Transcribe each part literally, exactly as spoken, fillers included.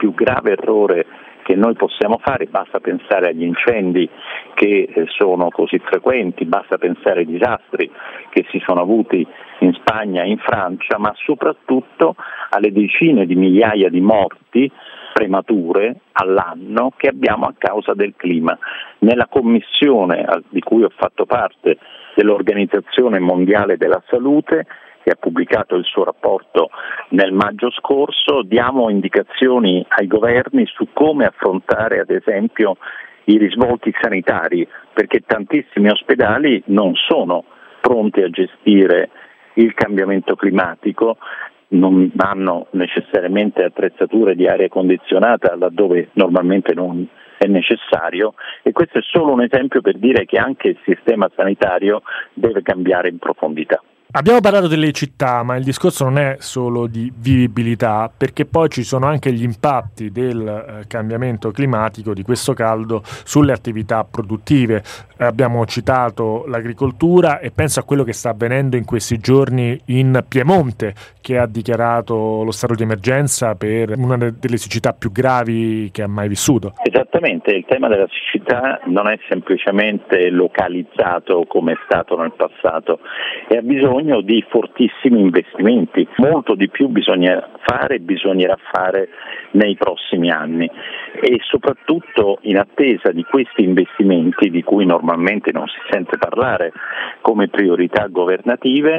più grave errore che noi possiamo fare, basta pensare agli incendi che sono così frequenti, basta pensare ai disastri che si sono avuti in Spagna e in Francia, ma soprattutto alle decine di migliaia di morti premature all'anno che abbiamo a causa del clima. Nella commissione di cui ho fatto parte dell'Organizzazione Mondiale della Salute, che ha pubblicato il suo rapporto nel maggio scorso, diamo indicazioni ai governi su come affrontare ad esempio i risvolti sanitari, perché tantissimi ospedali non sono pronti a gestire il cambiamento climatico, non hanno necessariamente attrezzature di aria condizionata laddove normalmente non è necessario, e questo è solo un esempio per dire che anche il sistema sanitario deve cambiare in profondità. Abbiamo parlato delle città, ma il discorso non è solo di vivibilità, perché poi ci sono anche gli impatti del eh, cambiamento climatico, di questo caldo, sulle attività produttive. Eh, abbiamo citato l'agricoltura e penso a quello che sta avvenendo in questi giorni in Piemonte, che ha dichiarato lo stato di emergenza per una delle siccità più gravi che ha mai vissuto. Esattamente, il tema della siccità non è semplicemente localizzato come è stato nel passato, e ha bisogno di fortissimi investimenti. Molto di più bisogna fare, bisognerà fare nei prossimi anni, e soprattutto in attesa di questi investimenti di cui normalmente non si sente parlare come priorità governative,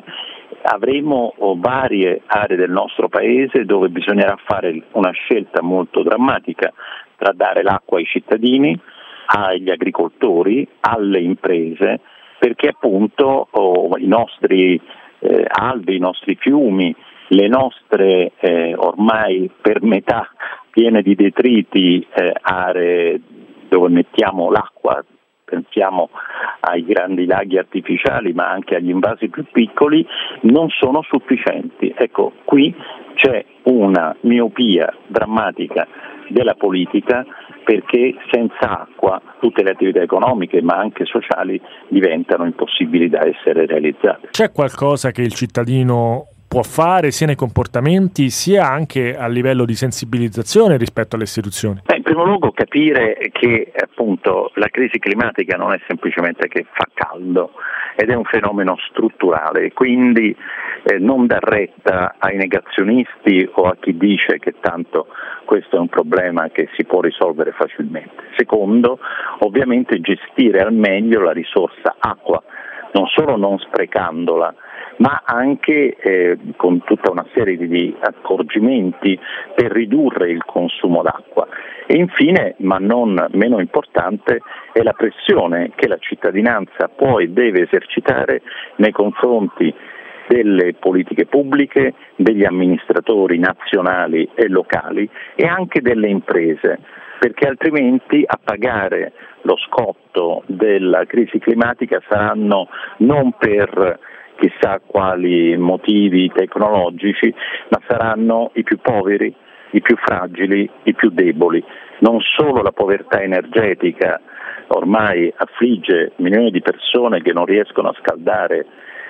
avremo varie aree del nostro paese dove bisognerà fare una scelta molto drammatica tra dare l'acqua ai cittadini, agli agricoltori, alle imprese, perché appunto oh, i nostri eh, alvei, i nostri fiumi, le nostre eh, ormai per metà piene di detriti eh, aree dove mettiamo l'acqua, pensiamo ai grandi laghi artificiali ma anche agli invasi più piccoli, non sono sufficienti. Ecco, qui c'è una miopia drammatica della politica, perché senza acqua tutte le attività economiche ma anche sociali diventano impossibili da essere realizzate. C'è qualcosa che il cittadino può fare sia nei comportamenti sia anche a livello di sensibilizzazione rispetto alle istituzioni? Beh, in primo luogo capire che appunto la crisi climatica non è semplicemente che fa caldo ed è un fenomeno strutturale, quindi eh, non dar retta ai negazionisti o a chi dice che tanto questo è un problema che si può risolvere facilmente. Secondo, ovviamente gestire al meglio la risorsa acqua, non solo non sprecandola, ma anche eh, con tutta una serie di accorgimenti per ridurre il consumo d'acqua. E infine, ma non meno importante, è la pressione che la cittadinanza può e deve esercitare nei confronti delle politiche pubbliche, degli amministratori nazionali e locali e anche delle imprese, perché altrimenti a pagare lo scotto della crisi climatica saranno non per chissà quali motivi tecnologici, ma saranno i più poveri, i più fragili, i più deboli. Non solo la povertà energetica ormai affligge milioni di persone che non riescono a scaldare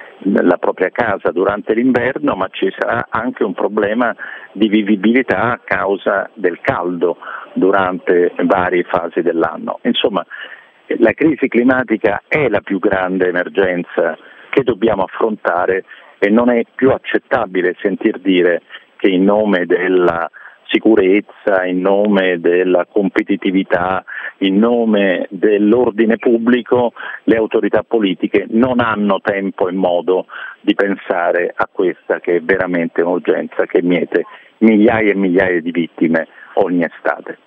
la propria casa durante l'inverno, ma ci sarà anche un problema di vivibilità a causa del caldo durante varie fasi dell'anno. Insomma, la crisi climatica è la più grande emergenza che dobbiamo affrontare e non è più accettabile sentir dire che in nome della sicurezza, in nome della competitività, in nome dell'ordine pubblico, le autorità politiche non hanno tempo e modo di pensare a questa che è veramente un'urgenza che miete migliaia e migliaia di vittime ogni estate.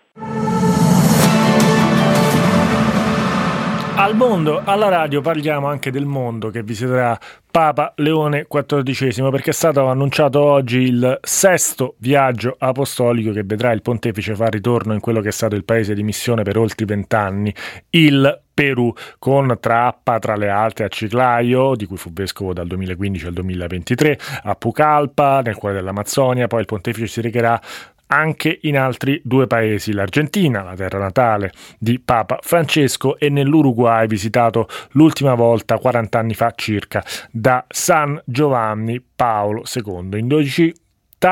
Al mondo, alla radio, parliamo anche del mondo che visiterà Papa Leone quattordicesimo, perché è stato annunciato oggi il sesto viaggio apostolico che vedrà il pontefice fare ritorno in quello che è stato il paese di missione per oltre vent'anni, il Perù, con trappa tra le altre a Chiclayo, di cui fu vescovo dal duemilaquindici al duemilaventitré, a Pucallpa, nel cuore dell'Amazzonia. Poi il pontefice si recherà anche in altri due paesi, l'Argentina, la terra natale di Papa Francesco, e nell'Uruguay, visitato l'ultima volta quaranta anni fa circa da San Giovanni Paolo secondo. In dodici tappe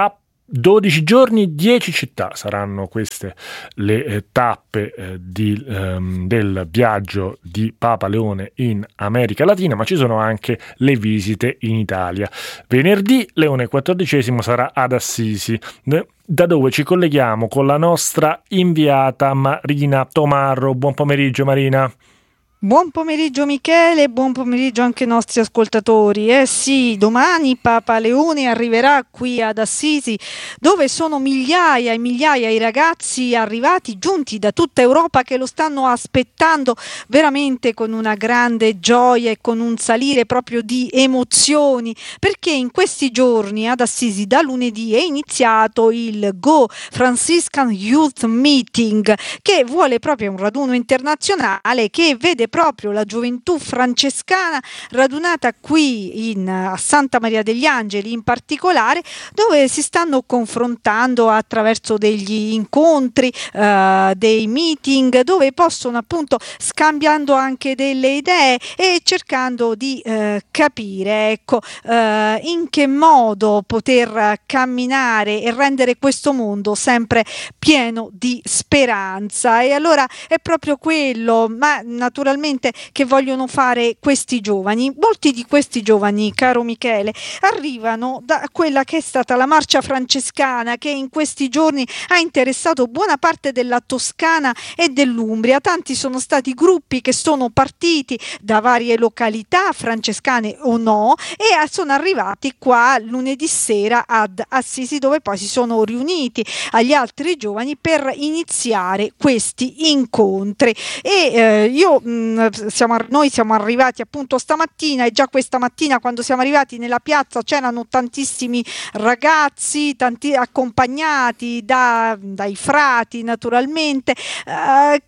dodici giorni, dieci città saranno queste le eh, tappe eh, di, ehm, del viaggio di Papa Leone in America Latina, ma ci sono anche le visite in Italia. Venerdì Leone quattordicesimo sarà ad Assisi, da dove ci colleghiamo con la nostra inviata Marina Tomarro. Buon pomeriggio Marina. Buon pomeriggio Michele e buon pomeriggio anche ai nostri ascoltatori. Eh sì, domani Papa Leone arriverà qui ad Assisi, dove sono migliaia e migliaia i ragazzi arrivati, giunti da tutta Europa, che lo stanno aspettando veramente con una grande gioia e con un salire proprio di emozioni, perché in questi giorni ad Assisi da lunedì è iniziato il Go Franciscan Youth Meeting, che vuole proprio un raduno internazionale che vede proprio la gioventù francescana radunata qui in, a Santa Maria degli Angeli in particolare, dove si stanno confrontando attraverso degli incontri, eh, dei meeting, dove possono appunto scambiando anche delle idee e cercando di eh, capire ecco eh, in che modo poter camminare e rendere questo mondo sempre pieno di speranza. E allora è proprio quello, ma naturalmente che vogliono fare questi giovani. Molti di questi giovani, caro Michele, arrivano da quella che è stata la marcia francescana, che in questi giorni ha interessato buona parte della Toscana e dell'Umbria. Tanti sono stati gruppi che sono partiti da varie località, francescane o no, e sono arrivati qua lunedì sera ad Assisi, dove poi si sono riuniti agli altri giovani per iniziare questi incontri. E eh, io mh, Siamo, noi siamo arrivati appunto stamattina, e già questa mattina quando siamo arrivati nella piazza c'erano tantissimi ragazzi, tanti accompagnati da, dai frati naturalmente, eh,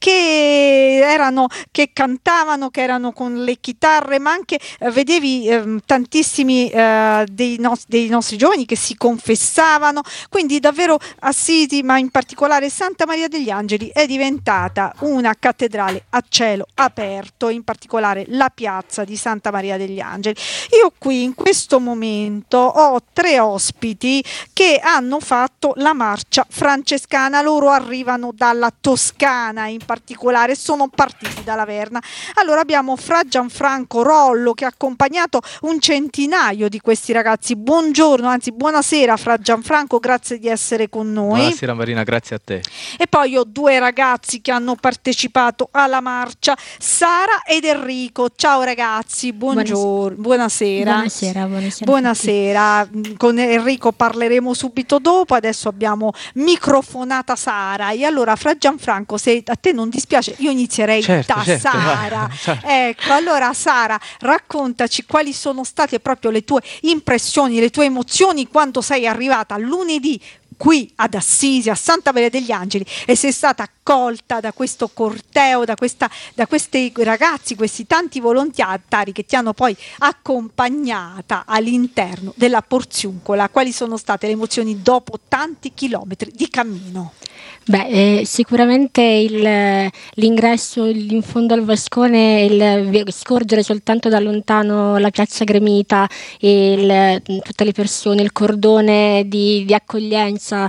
che erano che cantavano, che erano con le chitarre, ma anche eh, vedevi eh, tantissimi eh, dei, nos- dei nostri giovani che si confessavano. Quindi davvero Assisi, ma in particolare Santa Maria degli Angeli, è diventata una cattedrale a cielo aperto, in particolare la piazza di Santa Maria degli Angeli. Io qui in questo momento ho tre ospiti che hanno fatto la marcia francescana. Loro arrivano dalla Toscana, in particolare sono partiti da Laverna. Allora abbiamo Fra Gianfranco Rollo, che ha accompagnato un centinaio di questi ragazzi. Buongiorno, anzi buonasera Fra Gianfranco, grazie di essere con noi. Buonasera Marina, grazie a te. E poi ho due ragazzi che hanno partecipato alla marcia, Sara ed Enrico. Ciao ragazzi, buongiorno, buonasera. Buonasera, buonasera. Buonasera. Con Enrico parleremo subito dopo, adesso abbiamo microfonata Sara. E allora Fra Gianfranco, se a te non dispiace, io inizierei certo, da certo. Sara. Ecco, allora Sara, raccontaci quali sono state proprio le tue impressioni, le tue emozioni quando sei arrivata lunedì qui ad Assisi, a Santa Maria degli Angeli, e sei stata accolta da questo corteo, da, questa, da questi ragazzi, questi tanti volontari che ti hanno poi accompagnata all'interno della Porziuncola. Quali sono state le emozioni dopo tanti chilometri di cammino? Beh, eh, sicuramente il, l'ingresso in fondo al Vascone, il scorgere soltanto da lontano la piazza gremita e il, tutte le persone, il cordone di, di accoglienza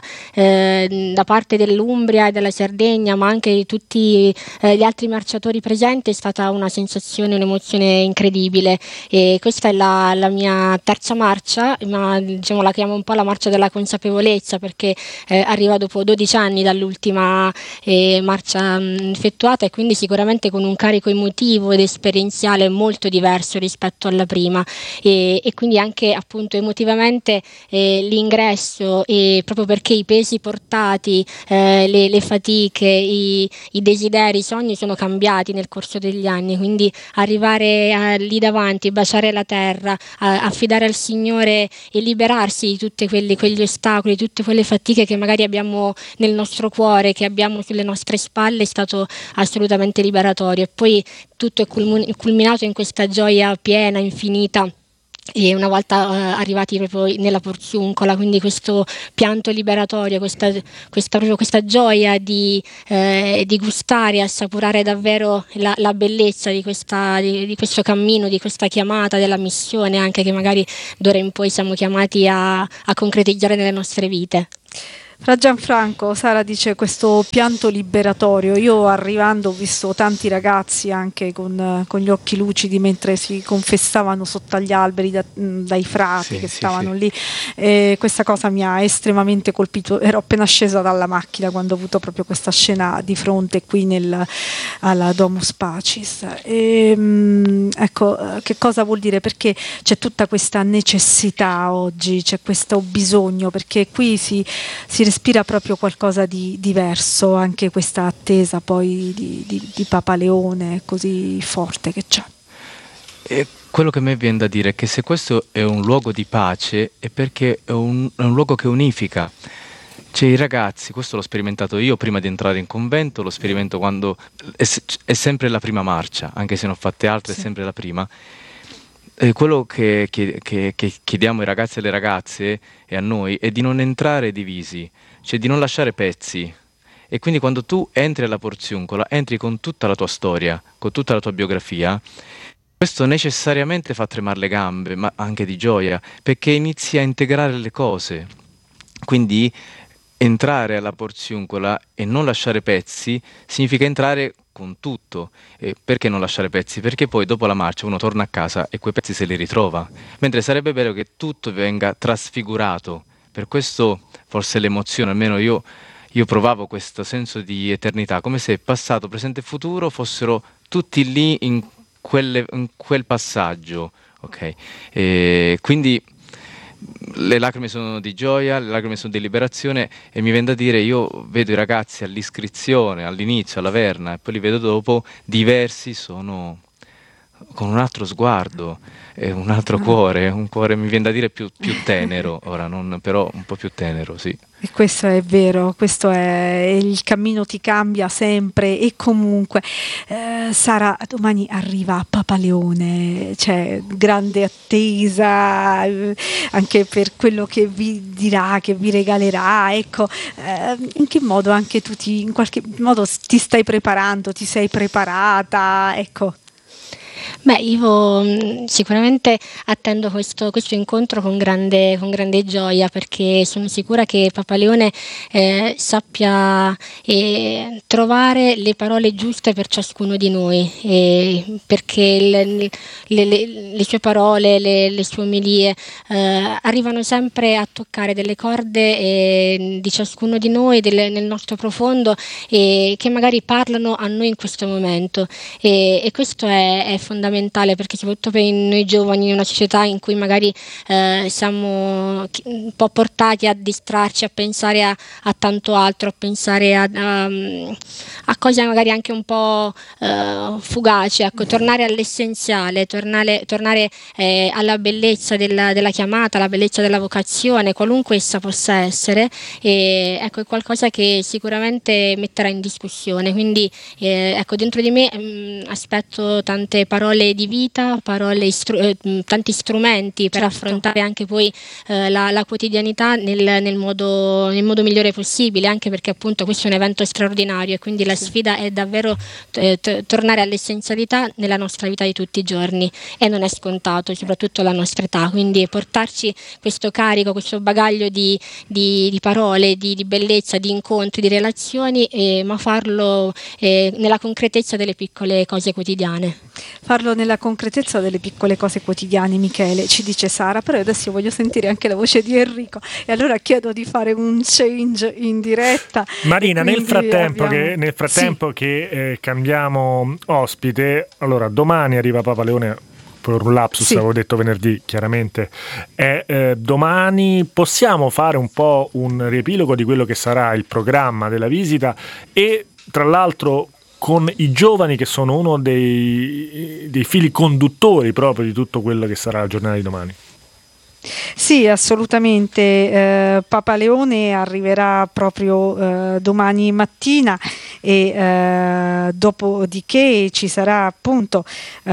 eh, da parte dell'Umbria e della Sardegna, ma anche di tutti eh, gli altri marciatori presenti, è stata una sensazione, un'emozione incredibile. E questa è la, la mia terza marcia, ma diciamo la chiamo un po' la marcia della consapevolezza, perché eh, arriva dopo dodici anni dall'ultima l'ultima eh, marcia mh, effettuata, e quindi sicuramente con un carico emotivo ed esperienziale molto diverso rispetto alla prima, e, e quindi anche appunto emotivamente eh, l'ingresso, e proprio perché i pesi portati, eh, le, le fatiche, i, i desideri, i sogni sono cambiati nel corso degli anni, quindi arrivare a, lì davanti, baciare la terra, a, affidare al Signore e liberarsi di tutti quelli, quegli ostacoli, tutte quelle fatiche che magari abbiamo nel nostro cuore, che abbiamo sulle nostre spalle, è stato assolutamente liberatorio. E poi tutto è culminato in questa gioia piena, infinita, e una volta uh, arrivati proprio nella Porziuncola, quindi questo pianto liberatorio, questa, questa, proprio questa gioia di, eh, di gustare e assaporare davvero la, la bellezza di, questa, di, di questo cammino, di questa chiamata della missione, anche che magari d'ora in poi siamo chiamati a, a concretizzare nelle nostre vite. Fra Gianfranco, Sara dice questo pianto liberatorio. Io arrivando ho visto tanti ragazzi anche con, con gli occhi lucidi mentre si confessavano sotto agli alberi da, dai frati sì, che sì, stavano sì. lì, e questa cosa mi ha estremamente colpito. Ero appena scesa dalla macchina quando ho avuto proprio questa scena di fronte qui nel, alla Domus Pacis. E, mh, ecco, che cosa vuol dire? Perché c'è tutta questa necessità oggi, c'è questo bisogno, perché qui si, si respira proprio qualcosa di diverso, anche questa attesa poi di, di, di Papa Leone così forte che c'è. E quello che a me viene da dire è che se questo è un luogo di pace è perché è un, è un luogo che unifica. Cioè i ragazzi, questo l'ho sperimentato io prima di entrare in convento, lo sperimento quando è, è sempre la prima marcia, anche se ne ho fatte altre, sì. È sempre la prima. E quello che, che, che, che chiediamo ai ragazzi e alle ragazze e a noi è di non entrare divisi, cioè di non lasciare pezzi. E quindi quando tu entri alla Porziuncola, entri con tutta la tua storia, con tutta la tua biografia. Questo necessariamente fa tremare le gambe, ma anche di gioia, perché inizi a integrare le cose. Quindi entrare alla Porziuncola e non lasciare pezzi significa entrare con tutto. E perché non lasciare pezzi? Perché poi dopo la marcia uno torna a casa e quei pezzi se li ritrova. Mentre sarebbe bello che tutto venga trasfigurato. Per questo forse l'emozione, almeno io, io provavo questo senso di eternità, come se passato, presente e futuro fossero tutti lì in Quelle, in quel passaggio, ok? E quindi le lacrime sono di gioia, le lacrime sono di liberazione, e mi viene da dire, io vedo i ragazzi all'iscrizione, all'inizio, alla verna, e poi li vedo dopo, diversi, sono con un altro sguardo, eh, un altro cuore, un cuore, mi viene da dire, più, più tenero, ora non, però un po' più tenero, sì. E questo è vero, questo è il cammino, ti cambia sempre e comunque. Eh, Sara, domani arriva Papa Leone, c'è grande attesa eh, anche per quello che vi dirà, che vi regalerà, ecco, eh, in che modo anche tu ti, in qualche modo ti stai preparando, ti sei preparata, ecco. Beh, io mh, sicuramente attendo questo, questo incontro con grande, con grande gioia, perché sono sicura che Papa Leone eh, sappia eh, trovare le parole giuste per ciascuno di noi, eh, perché le, le, le, le sue parole, le, le sue omelie eh, arrivano sempre a toccare delle corde eh, di ciascuno di noi, del, nel nostro profondo, eh, che magari parlano a noi in questo momento, e, e questo è, è fondamentale, perché soprattutto per noi giovani, in una società in cui magari eh, siamo un po' portati a distrarci, a pensare a, a tanto altro, a pensare a, a, a cose magari anche un po' eh, fugaci, ecco, tornare all'essenziale, tornare, tornare eh, alla bellezza della, della chiamata, alla bellezza della vocazione, qualunque essa possa essere, e ecco, è qualcosa che sicuramente metterà in discussione. Quindi eh, ecco, dentro di me mh, aspetto tante parole di vita, parole, istru- eh, tanti strumenti per certo. affrontare anche poi eh, la, la quotidianità nel, nel, modo, nel modo migliore possibile, anche perché appunto questo è un evento straordinario, e quindi la sì. sfida è davvero eh, t- tornare all'essenzialità nella nostra vita di tutti i giorni, e non è scontato, soprattutto alla nostra età, quindi portarci questo carico, questo bagaglio di, di, di parole, di, di bellezza, di incontri, di relazioni, eh, ma farlo eh, nella concretezza delle piccole cose quotidiane. Farlo nella concretezza delle piccole cose quotidiane, Michele, ci dice Sara, però adesso io voglio sentire anche la voce di Enrico, e allora chiedo di fare un change in diretta. Marina, nel frattempo, abbiamo... che, nel frattempo sì. che eh, cambiamo ospite, allora domani arriva Papa Leone, per un lapsus sì. avevo detto venerdì, chiaramente è eh, domani. Possiamo fare un po' un riepilogo di quello che sarà il programma della visita, e tra l'altro con i giovani che sono uno dei, dei fili conduttori proprio di tutto quello che sarà la giornata di domani. Sì, assolutamente. Eh, Papa Leone arriverà proprio eh, domani mattina, e eh, dopodiché ci sarà appunto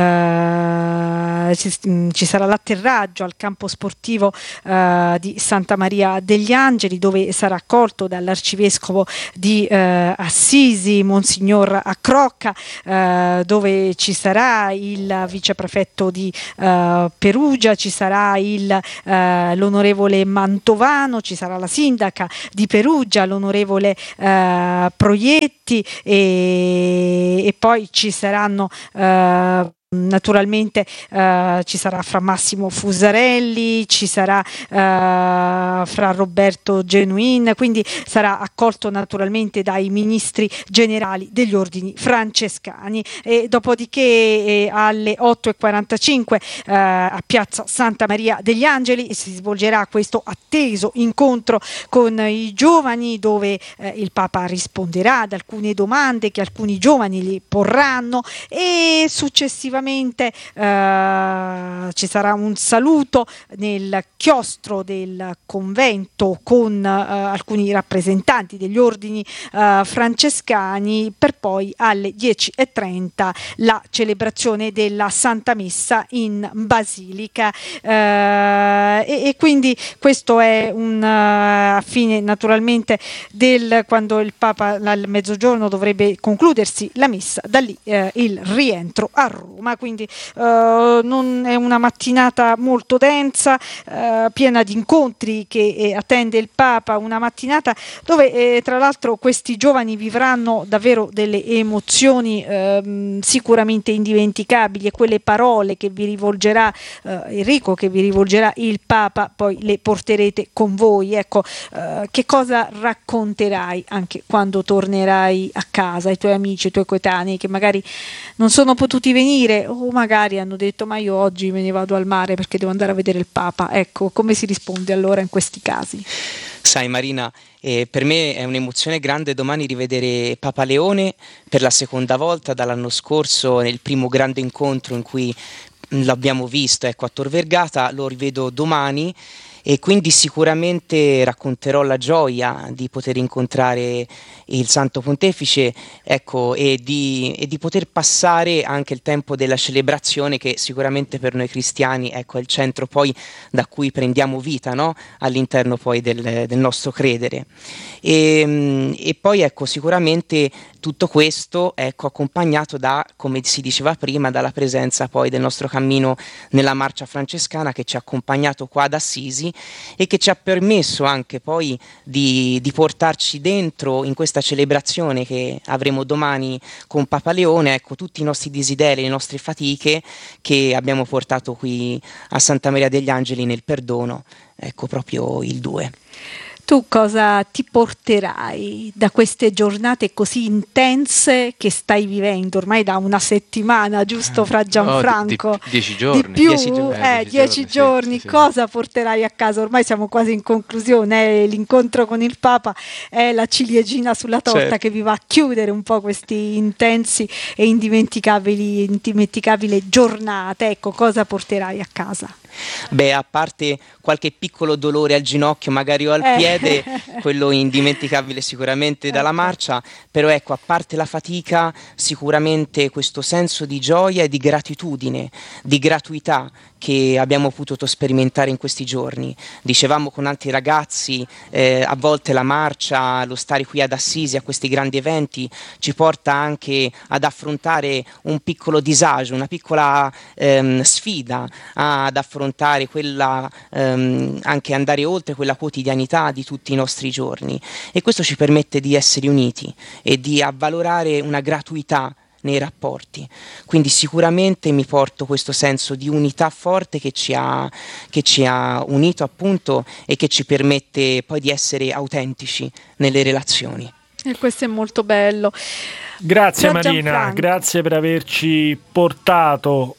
eh, ci, ci sarà l'atterraggio al campo sportivo eh, di Santa Maria degli Angeli, dove sarà accolto dall'arcivescovo di eh, Assisi, Monsignor Accrocca, eh, dove ci sarà il viceprefetto di eh, Perugia, ci sarà il, eh, l'onorevole Mantovano, ci sarà la sindaca di Perugia, l'onorevole eh, Proietti, e, e poi ci saranno eh, naturalmente eh, ci sarà Fra Massimo Fusarelli, ci sarà eh, Fra Roberto Genuin, quindi sarà accolto naturalmente dai ministri generali degli ordini francescani, e dopodiché eh, alle otto e quarantacinque eh, a piazza Santa Maria degli Angeli si svolgerà questo atteso incontro con i giovani, dove eh, il Papa risponderà ad alcune domande che alcuni giovani gli porranno, e successivamente Uh, ci sarà un saluto nel chiostro del convento con uh, alcuni rappresentanti degli ordini uh, francescani, per poi alle dieci e trenta la celebrazione della Santa Messa in Basilica, uh, e, e quindi questo è un uh, a fine naturalmente del quando il Papa al mezzogiorno dovrebbe concludersi la messa, da lì uh, il rientro a Roma. Quindi uh, non è una mattinata molto densa, uh, piena di incontri che eh, attende il Papa, una mattinata dove eh, tra l'altro questi giovani vivranno davvero delle emozioni eh, sicuramente indimenticabili, e quelle parole che vi rivolgerà eh, Enrico, che vi rivolgerà il Papa, poi le porterete con voi. Ecco, eh, che cosa racconterai anche quando tornerai a casa ai tuoi amici, ai tuoi coetanei che magari non sono potuti venire, o magari hanno detto ma io oggi me ne vado al mare perché devo andare a vedere il Papa. Ecco, come si risponde allora in questi casi? Sai Marina, eh, per me è un'emozione grande domani rivedere Papa Leone per la seconda volta dall'anno scorso, nel primo grande incontro in cui l'abbiamo visto, ecco, a Tor Vergata. Lo rivedo domani e quindi sicuramente racconterò la gioia di poter incontrare il Santo Pontefice, ecco, e di, e di poter passare anche il tempo della celebrazione, che sicuramente per noi cristiani, ecco, è il centro poi da cui prendiamo vita, no? All'interno poi del, del nostro credere. E, e poi ecco, sicuramente tutto questo, ecco, accompagnato da, come si diceva prima, dalla presenza poi del nostro cammino nella marcia francescana, che ci ha accompagnato qua ad Assisi e che ci ha permesso anche poi di, di portarci dentro in questa celebrazione che avremo domani con Papa Leone, ecco, tutti i nostri desideri, le nostre fatiche che abbiamo portato qui a Santa Maria degli Angeli nel perdono, ecco, proprio il due. Tu cosa ti porterai da queste giornate così intense che stai vivendo ormai da una settimana, giusto, Fra Gianfranco? Oh, di, di, dieci giorni. Di più? Dieci, gio- eh, eh, dieci, dieci giorni. giorni, sì, sì. Cosa porterai a casa? Ormai siamo quasi in conclusione, eh? L'incontro con il Papa è la ciliegina sulla torta, certo, che vi va a chiudere un po' questi intensi e indimenticabili, indimenticabili giornate. Ecco, cosa porterai a casa? Beh, a parte qualche piccolo dolore al ginocchio, magari o al eh. piede, quello indimenticabile sicuramente dalla marcia, però ecco, a parte la fatica, sicuramente questo senso di gioia e di gratitudine, di gratuità che abbiamo potuto sperimentare in questi giorni. Dicevamo con altri ragazzi, eh, a volte la marcia, lo stare qui ad Assisi a questi grandi eventi ci porta anche ad affrontare un piccolo disagio, una piccola ehm, sfida, ad affrontare quella, ehm, anche andare oltre quella quotidianità di tutti i nostri giorni, e questo ci permette di essere uniti e di avvalorare una gratuità nei rapporti. Quindi sicuramente mi porto questo senso di unità forte che ci ha, che ci ha unito, appunto, e che ci permette poi di essere autentici nelle relazioni. E questo è molto bello. Grazie Ciao, Marina, Gianfranco. Grazie per averci portato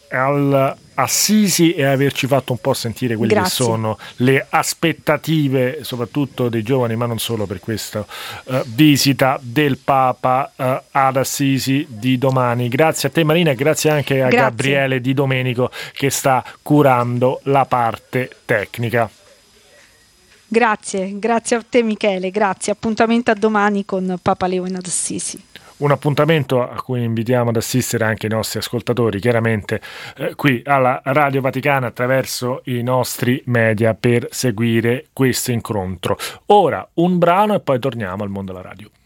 al Assisi e averci fatto un po' sentire quelle Grazie. che sono le aspettative soprattutto dei giovani, ma non solo, per questa uh, visita del Papa uh, ad Assisi di domani. Grazie a te Marina e grazie anche a Grazie. Gabriele Di Domenico che sta curando la parte tecnica. Grazie, grazie a te Michele, grazie. Appuntamento a domani con Papa Leone ad Assisi. Un appuntamento a cui invitiamo ad assistere anche i nostri ascoltatori, chiaramente eh, qui alla Radio Vaticana attraverso i nostri media per seguire questo incontro. Ora un brano e poi torniamo al mondo della radio.